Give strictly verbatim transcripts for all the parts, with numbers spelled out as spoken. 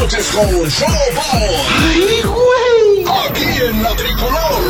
noches con Showboy. ¡Ay, güey! Aquí en La Tricolor.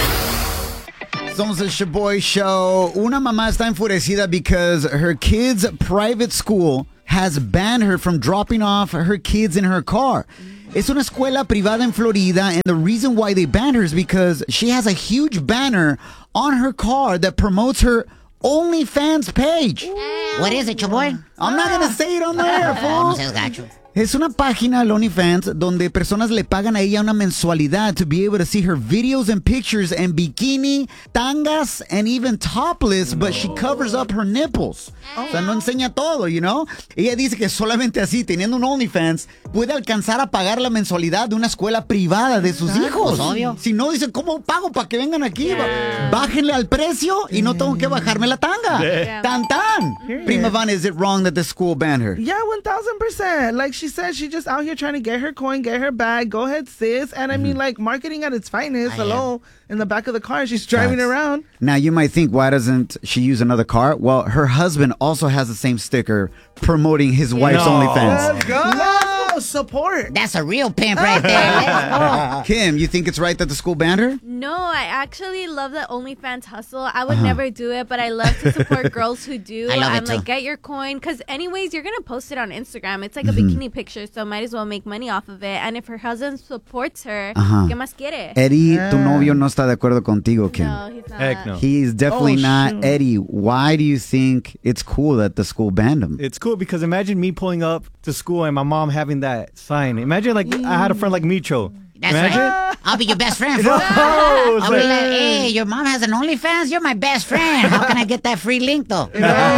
Somos el Showboy Show. Una mamá está enfurecida because her kid's private school has banned her from dropping off her kids in her car. Es una escuela privada en Florida, and the reason why they banned her is because she has a huge banner on her car that promotes her OnlyFans page. What is it, Showboy? I'm not going to say it on the air, fool. No seas gacho. Es una página, el OnlyFans, donde personas le pagan a ella una mensualidad to be able to see her videos and pictures in bikini, tangas, and even topless, but she covers up her nipples. O sea, no enseña todo, you know? Ella dice que solamente así, teniendo un OnlyFans, puede alcanzar a pagar la mensualidad de una escuela privada de sus hijos. Pues obvio. Si no, dice, ¿cómo pago para que vengan aquí? Bájenle al precio y no tengo que bajarme la tanga. Yeah. Tan tan. Prima Vana, is it wrong that the school banned her? Yeah, one thousand percent. Like she said, she's just out here trying to get her coin, get her bag. Go ahead, sis. And I mean, like, marketing at its finest. I Hello. In the back of the car, she's driving Facts. around. Now, you might think, why doesn't she use another car? Well, her husband also has the same sticker promoting his wife's No. OnlyFans. Let's go. No, support. That's a real pimp right there. Let's go. Kim, you think it's right that the school banned her? No, I actually love the OnlyFans hustle. I would never do it, but I love to support girls who do. I love it I'm too. like, get your coin. Because anyways, you're going to post it on Instagram. It's like a bikini picture, so might as well make money off of it. And if her husband supports her, ¿qué más quiere? Eddie, tu novio no está de acuerdo contigo, Kim. No, he's not. Heck no. He's definitely Oh, not. shoot. Eddie, why do you think it's cool that the school banned him? It's cool because imagine me pulling up to school and my mom having that sign. Imagine like I had a friend like Micho. That's Imagine. right. I'll be your best friend, fool. No, it's I'll be like- like, hey, your mom has an OnlyFans? You're my best friend. How can I get that free link, though?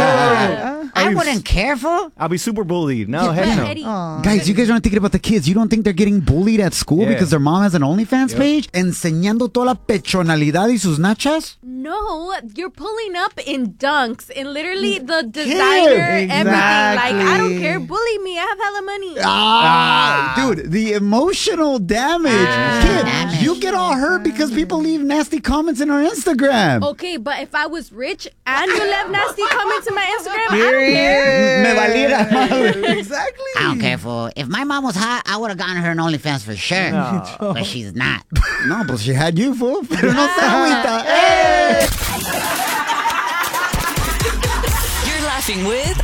I wouldn't care, fool. I'll be super bullied. No, heck But no. Eddie, Guys, you guys aren't thinking about the kids. You don't think they're getting bullied at school Yeah. because their mom has an OnlyFans page? Enseñando toda la pechonalidad y sus nachas? no, you're pulling up in dunks, in literally the designer, everything. Like, I don't care. Bully me. I have hella money. Ah, dude, the emotional damage. Kim, damage. you get all hurt because people leave nasty comments in our Instagram. Okay, but if I was rich and you left nasty comments in my Instagram, I don't care. Me valiera madre. Exactly. I don't care, fool. If my mom was hot, I would have gotten her an OnlyFans for sure. But she's not. No, but she had you, fool. Pero no se agüita. You're laughing with